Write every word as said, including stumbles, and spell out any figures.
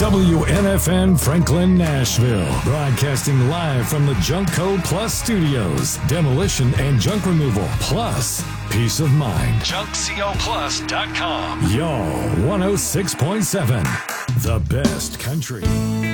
W N F N Franklin, Nashville. Broadcasting live from the Junk Code Plus studios. Demolition and junk removal, plus peace of mind. junk co plus dot com. Y'all, one oh six point seven. The best country.